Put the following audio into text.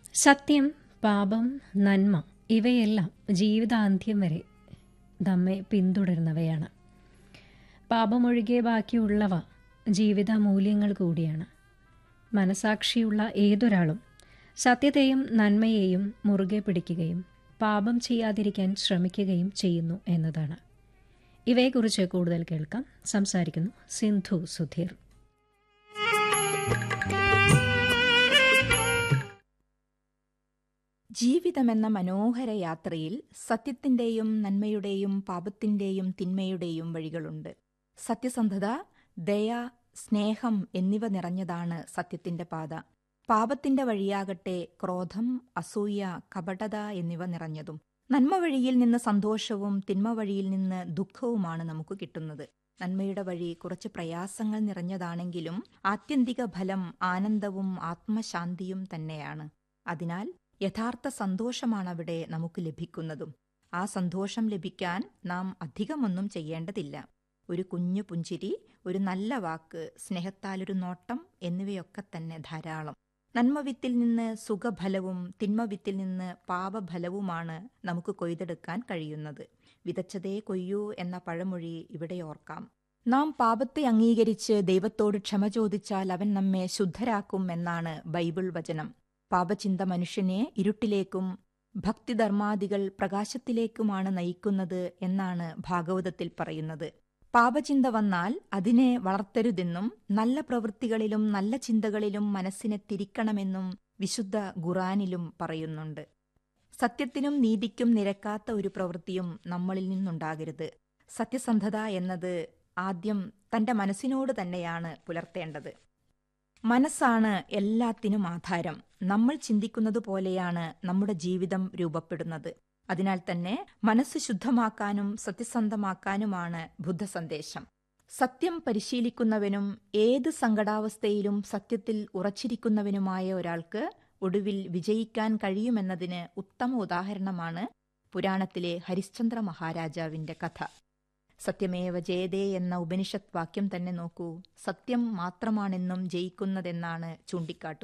സത്യം, പാപം, നന്മ ഇവയെല്ലാം ജീവിതാന്ത്യം വരെ നമ്മെ പിന്തുടരുന്നവയാണ്. പാപമൊഴികെ ബാക്കിയുള്ളവ ജീവിത മൂല്യങ്ങൾ കൂടിയാണ്. മനസാക്ഷിയുള്ള ഏതൊരാളും സത്യത്തെയും നന്മയെയും മുറുകെ പിടിക്കുകയും പാപം ചെയ്യാതിരിക്കാൻ ശ്രമിക്കുകയും ചെയ്യുന്നു എന്നതാണ്. ഇവയെക്കുറിച്ച് കൂടുതൽ കേൾക്കാം. സംസാരിക്കുന്നു സിന്ധു സുധീർ. ജീവിതമെന്ന മനോഹര യാത്രയിൽ സത്യത്തിന്റെയും നന്മയുടെയും പാപത്തിന്റെയും തിന്മയുടെയും വഴികളുണ്ട്. സത്യസന്ധത, ദയ, സ്നേഹം എന്നിവ നിറഞ്ഞതാണ് സത്യത്തിന്റെ പാത. പാപത്തിന്റെ വഴിയാകട്ടെ ക്രോധം, അസൂയ, കപടത എന്നിവ നിറഞ്ഞതും. നന്മ വഴിയിൽ നിന്ന് സന്തോഷവും തിന്മ വഴിയിൽ നിന്ന് ദുഃഖവുമാണ് നമുക്ക് കിട്ടുന്നത്. നന്മയുടെ വഴി കുറച്ച് പ്രയാസങ്ങൾ നിറഞ്ഞതാണെങ്കിലും ആത്യന്തിക ഫലം ആനന്ദവും ആത്മശാന്തിയും തന്നെയാണ്. അതിനാൽ യഥാർത്ഥ സന്തോഷമാണവിടെ നമുക്ക് ലഭിക്കുന്നതും. ആ സന്തോഷം ലഭിക്കാൻ നാം അധികമൊന്നും ചെയ്യേണ്ടതില്ല. ഒരു കുഞ്ഞു പുഞ്ചിരി, ഒരു നല്ല വാക്ക്, സ്നേഹത്താലൊരു നോട്ടം എന്നിവയൊക്കെ തന്നെ ധാരാളം. നന്മവിത്തിൽ നിന്ന് സുഖഫലവും തിന്മവിത്തിൽ നിന്ന് പാപഫലവുമാണ് നമുക്ക് കൊയ്തെടുക്കാൻ കഴിയുന്നത്. വിതച്ചതേ കൊയ്യൂ എന്ന പഴമൊഴി ഇവിടെ ഓർക്കാം. നാം പാപത്തെ അംഗീകരിച്ച് ദൈവത്തോട് ക്ഷമ ചോദിച്ചാൽ അവൻ നമ്മെ ശുദ്ധരാക്കും എന്നാണ് ബൈബിൾ വചനം. പാപചിന്ത മനുഷ്യനെ ഇരുട്ടിലേക്കും ഭക്തിധർമാദികൾ പ്രകാശത്തിലേക്കുമാണ് നയിക്കുന്നത് എന്നാണ് ഭാഗവതത്തിൽ പറയുന്നത്. പാപചിന്ത വന്നാൽ അതിനെ വളർത്തരുതെന്നും നല്ല പ്രവൃത്തികളിലും നല്ല ചിന്തകളിലും മനസ്സിനെ തിരിക്കണമെന്നും വിശുദ്ധ ഖുർആനിലും പറയുന്നുണ്ട്. സത്യത്തിനും നീതിക്കും നിരക്കാത്ത ഒരു പ്രവൃത്തിയും നമ്മളിൽ നിന്നുണ്ടാകരുത്. സത്യസന്ധത എന്നത് ആദ്യം തന്റെ മനസ്സിനോട് തന്നെയാണ് പുലർത്തേണ്ടത്. മനസ്സാണ് എല്ലാത്തിനും ആധാരം. നമ്മൾ ചിന്തിക്കുന്നത് പോലെയാണ് നമ്മുടെ ജീവിതം രൂപപ്പെടുന്നത്. അതിനാൽ തന്നെ മനസ്സ് ശുദ്ധമാക്കാനും സത്യസന്ധമാക്കാനുമാണ് ബുദ്ധസന്ദേശം. സത്യം പരിശീലിക്കുന്നവനും ഏത് സങ്കടാവസ്ഥയിലും സത്യത്തിൽ ഉറച്ചിരിക്കുന്നവനുമായ ഒരാൾക്ക് ഒടുവിൽ വിജയിക്കാൻ കഴിയുമെന്നതിന് ഉത്തമ ഉദാഹരണമാണ് പുരാണത്തിലെ ഹരിശ്ചന്ദ്ര മഹാരാജാവിന്റെ കഥ. സത്യമേവ ജയതേ എന്ന ഉപനിഷത്ത് വാക്യം തന്നെ നോക്കൂ. സത്യം മാത്രമാണെന്നും ജയിക്കുന്നതെന്നാണ് ചൂണ്ടിക്കാട്ടുന്നത്.